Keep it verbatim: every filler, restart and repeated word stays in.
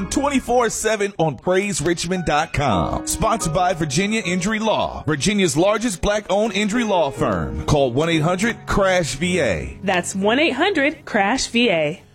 twenty-four seven on praise richmond dot com. Sponsored by Virginia Injury Law, Virginia's largest black-owned injury law firm. Call one eight hundred crash V A. That's one eight hundred crash V A.